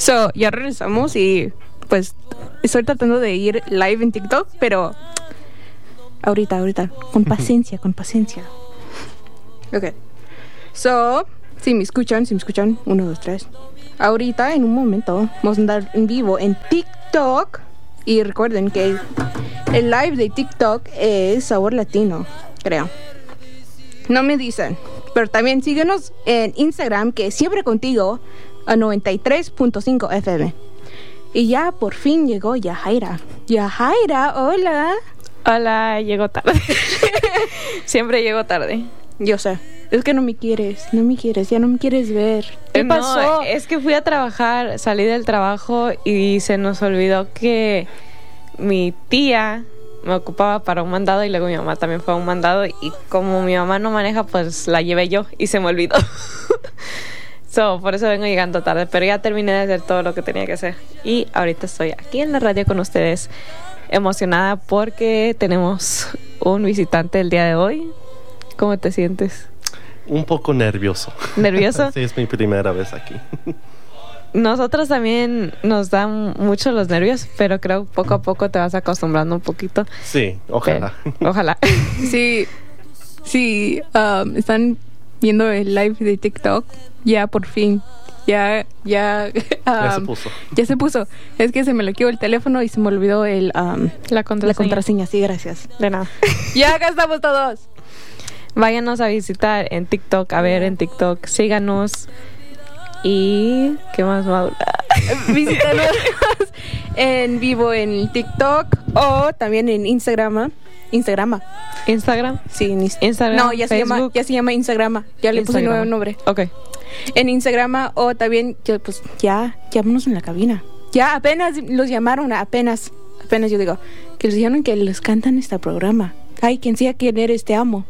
So, ya regresamos y pues estoy tratando de ir live en TikTok, pero ahorita, con paciencia. Ok. So, si me escuchan, 1, 2, 3. Ahorita, en un momento, vamos a andar en vivo en TikTok. Y recuerden que el live de TikTok es Sabor Latino, creo. No me dicen. Pero también síguenos en Instagram, que es Siempre Contigo, a 93.5 FM. Y ya por fin llegó Yajaira. Yajaira, hola. Hola, llego tarde. Siempre llego tarde. Yo sé. Es que no me quieres, ya no me quieres ver. ¿Qué pasó? Es que fui a trabajar, salí del trabajo y se nos olvidó que mi tía me ocupaba para un mandado y luego mi mamá también fue a un mandado y como mi mamá no maneja, pues la llevé yo y se me olvidó. Por eso vengo llegando tarde, pero ya terminé de hacer todo lo que tenía que hacer y ahorita estoy aquí en la radio con ustedes, emocionada porque tenemos un visitante el día de hoy. ¿Cómo te sientes? Un poco nervioso. ¿Nervioso? Sí, es mi primera vez aquí. Nosotros también nos dan mucho los nervios, pero creo que poco a poco te vas acostumbrando un poquito. Sí, ojalá. Ojalá. Sí, están viendo el live de TikTok. Ya, por fin. Ya se puso. Ya se puso. Es que se me bloqueó el teléfono y se me olvidó la contraseña. Sí, gracias. De nada. Ya acá estamos todos. Váyanos a visitar en TikTok, a ver en TikTok, síganos. Y ¿qué más va a durar? Visítanos en vivo en TikTok o también en Instagram. ¿Instagram? Sí, Instagram. No, ya se llama Instagram. Ya le puse nuevo nombre. Ok. En Instagram o también, pues ya, vámonos en la cabina. Ya apenas los llamaron, apenas yo digo, que les dijeron que les cantan este programa. Ay, quien sea quien eres, te amo.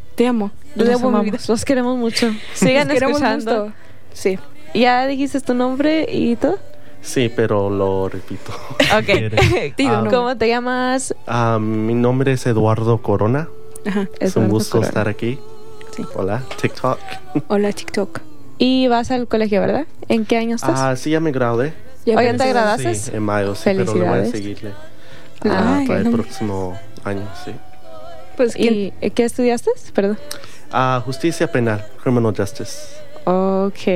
Los queremos mucho. Sigan escuchando. Sí. ¿Ya dijiste tu nombre y todo? Sí, pero lo repito. Ok. ¿Cómo te llamas? Mi nombre es Eduardo Corona. Ajá. Es un gusto estar aquí. Sí. Hola, TikTok. Hola, TikTok. Y vas al colegio, ¿verdad? ¿En qué año estás? Sí, ya me gradué. ¿Ya te graduaste? Sí, en mayo, sí, Felicidades. pero le voy a seguirle para el próximo año, sí. Pues, ¿y qué estudiaste? Perdón. Justicia penal, criminal justice. Ok,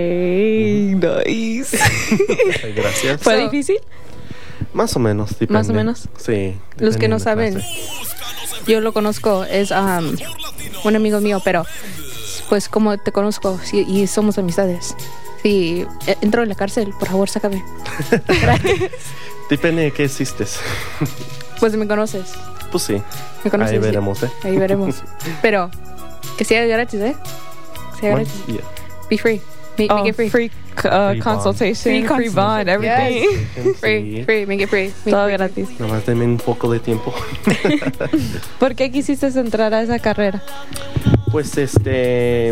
nice. Gracias. ¿Fue difícil? Más o menos, depende. ¿Más o menos? Sí. Los que no saben, yo lo conozco, es un amigo mío, pero pues como te conozco y somos amistades. Si entro en la cárcel, por favor, sácame. Depende de qué hiciste. Pues me conoces. Pues sí. Me conoces. Ahí veremos, Ahí veremos. Pero que sea gratis, sea gratis. Yeah. Be free. Make it free. Free consultation, free bond, everything. Yes. Free, make it free. Todo gratis. Nomás denme un poco de tiempo. ¿Por qué quisiste entrar a esa carrera? Pues desde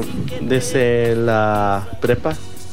la prepa,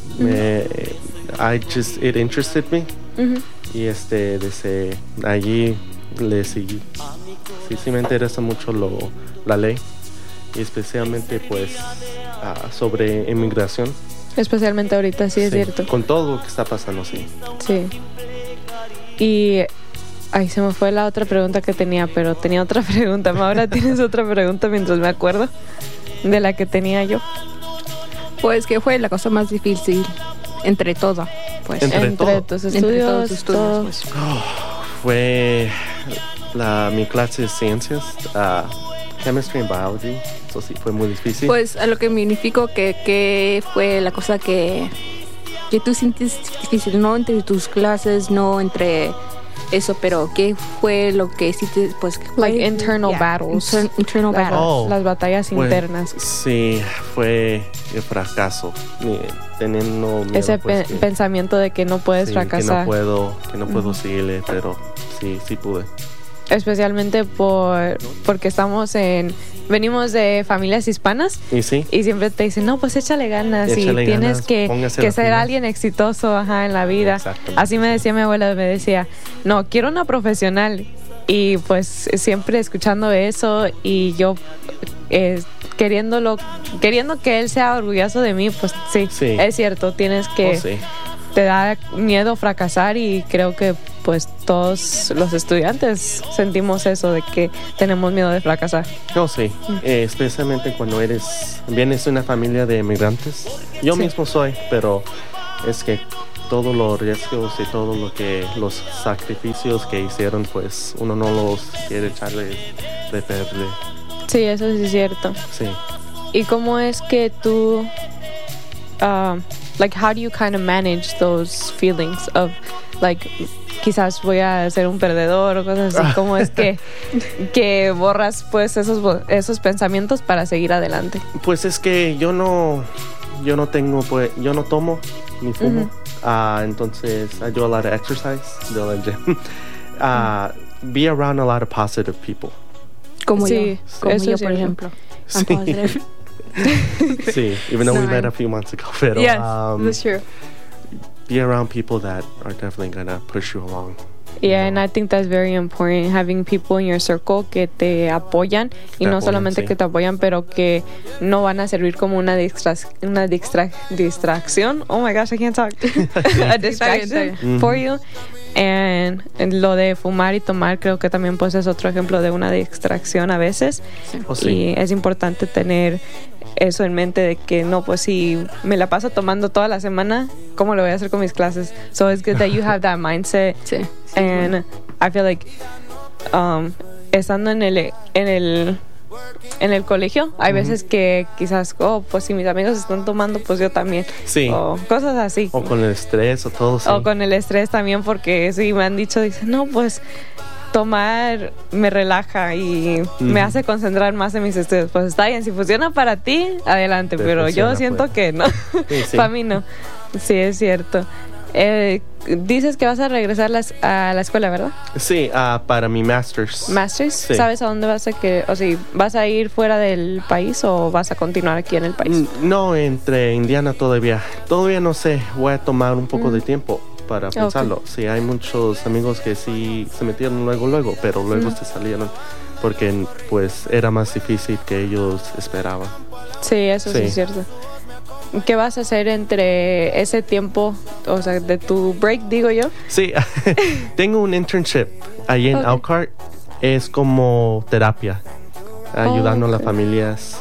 it interested me. Y desde allí le seguí. Sí me interesa mucho la ley. Y especialmente pues sobre inmigración. Especialmente ahorita, sí, es cierto. Con todo lo que está pasando, sí. Sí. Y se me fue la otra pregunta que tenía, pero tenía otra pregunta. Ahora tienes otra pregunta mientras me acuerdo de la que tenía yo. Pues que fue la cosa más difícil entre todo, pues. Entre tus estudios, todo. Pues. Fue mi clase de ciencias, chemistry and biology. Eso sí fue muy difícil. Pues a lo que significó que fue la cosa que tú sientes difícil, no entre tus clases, no entre eso, pero ¿qué fue lo que hiciste? Pues like internal battles. Internal battles. Las batallas internas. Sí, fue el fracaso. Teniendo miedo, ese pensamiento de que no puedes fracasar. Que no puedo seguirle, pero sí pude. Especialmente porque venimos de familias hispanas y siempre te dicen, no, pues échale ganas y tienes que ser alguien exitoso en la vida. Así me decía mi abuela, me decía, no, quiero una profesional. Y pues siempre escuchando eso y yo queriendo que él sea orgulloso de mí, pues sí, es cierto, tienes que te da miedo fracasar, y creo que pues todos los estudiantes sentimos eso, de que tenemos miedo de fracasar. No, sí, especialmente cuando vienes de una familia de inmigrantes. Yo mismo soy, pero es que todos los riesgos y todo los sacrificios que hicieron, pues uno no los quiere echarle de perder. Sí, eso sí es cierto. Sí. ¿Y cómo es que tú, like, how do you kind of manage those feelings of, like, quizás voy a ser un perdedor o cosas así? ¿Cómo es que borras pues esos pensamientos para seguir adelante? Pues es que yo no tomo ni fumo. Entonces I do a lot of exercise, do a lot of gym. Be around a lot of positive people. Como sí, yo, por ejemplo. Sí. Sí, even though we met a few months ago. Pero, yes, that's true. Be around people that are definitely gonna push you along. Yeah, and I think that's very important, having people in your circle que te apoyan, y no solamente que te apoyan, pero que no van a servir como una distracción. Oh my gosh, I can't talk. A distraction for you. And lo de fumar y tomar, creo que también pues es otro ejemplo de una distracción a veces. Sí. Y es importante tener eso en mente, de que no, pues si me la paso tomando toda la semana, ¿cómo lo voy a hacer con mis clases? So it's good that you have that mindset. Sí. And I feel like estando en el colegio, hay veces que quizás, pues si mis amigos están tomando, pues yo también. Sí. O cosas así. O con el estrés o todo. Sí. O con el estrés también, porque sí me han dicho, dicen, no, pues tomar me relaja y me hace concentrar más en mis estudios. Pues está bien, si funciona para ti, adelante, pero yo siento que no. Sí. Para mí no. Sí, es cierto. Dices que vas a regresar a la escuela, ¿verdad? Sí, para mi master's. ¿Master's? Sí. ¿Sabes a dónde vas vas a ir fuera del país o vas a continuar aquí en el país? No, entre Indiana todavía. Todavía no sé, voy a tomar un poco de tiempo para pensarlo. Okay. Sí, hay muchos amigos que sí se metieron luego, pero luego se salieron porque pues era más difícil que ellos esperaban. Sí, eso sí es cierto. ¿Qué vas a hacer entre ese tiempo, o sea, de tu break, digo yo? Sí, tengo un internship ahí en Elkhart. Es como terapia, ayudando a las familias,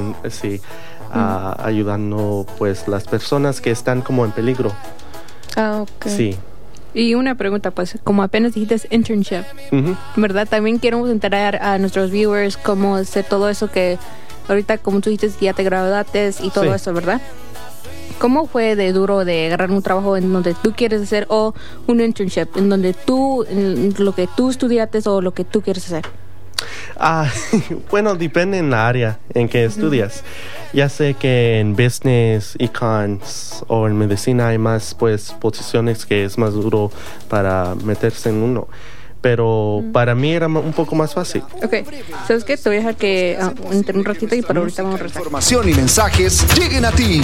ayudando pues las personas que están como en peligro. Ok. Sí. Y una pregunta, pues, como apenas dijiste internship, ¿verdad? También queremos enterar a nuestros viewers cómo hacer todo eso que ahorita, como tú dijiste, ya te graduaste y todo eso, ¿verdad? ¿Cómo fue de duro de agarrar un trabajo en donde tú quieres hacer, o un internship en donde en lo que tú estudiaste o lo que tú quieres hacer? Bueno, depende en la área en que estudias. Ya sé que en business, econs o en medicina hay más pues posiciones que es más duro para meterse en uno. Pero para mí era un poco más fácil. Ok, ¿sabes qué? Te voy a dejar que entre un ratito y para ahorita vamos a rezar. Información y mensajes lleguen a ti.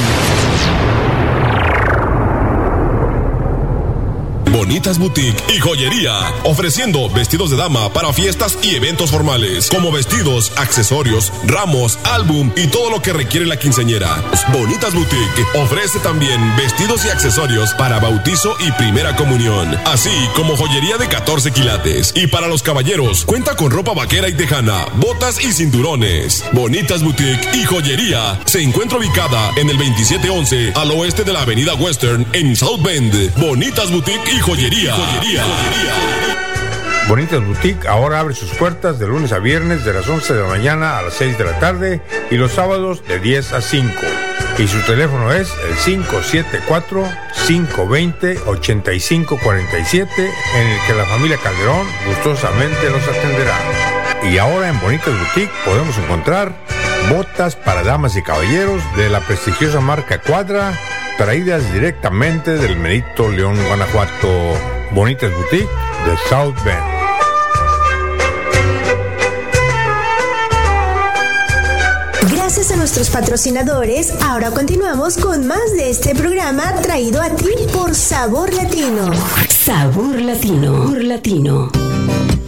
Bonitas Boutique y Joyería, ofreciendo vestidos de dama para fiestas y eventos formales, como vestidos, accesorios, ramos, álbum y todo lo que requiere la quinceañera. Bonitas Boutique ofrece también vestidos y accesorios para bautizo y primera comunión, así como joyería de 14 quilates. Y para los caballeros, cuenta con ropa vaquera y tejana, botas y cinturones. Bonitas Boutique y Joyería se encuentra ubicada en el 2711 al oeste de la avenida Western en South Bend. Bonitas Boutique y Joyería. Bonitas Boutique ahora abre sus puertas de lunes a viernes de las 11 de la mañana a las 6 de la tarde y los sábados de 10 a 5. Y su teléfono es el 574-520-8547, en el que la familia Calderón gustosamente los atenderá. Y ahora en Bonitas Boutique podemos encontrar botas para damas y caballeros de la prestigiosa marca Cuadra, traídas directamente del Merito León, Guanajuato. Bonitas Boutique de South Bend. Gracias a nuestros patrocinadores, ahora continuamos con más de este programa traído a ti por Sabor Latino. Sabor Latino. Sabor Latino.